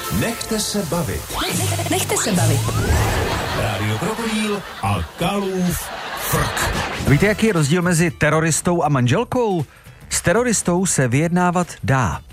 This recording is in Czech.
Nechte se bavit. Nechte se bavit. Rádio Krokodýl a Kalův frk. Víte, jaký je rozdíl mezi teroristou a manželkou? S teroristou se vyjednávat dá.